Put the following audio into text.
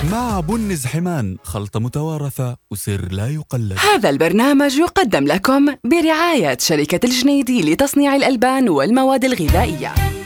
مع بن زحمان، خلطة متوارثة وسر لا يقلد. هذا البرنامج يقدم لكم برعاية شركة الجنيدي لتصنيع الألبان والمواد الغذائية.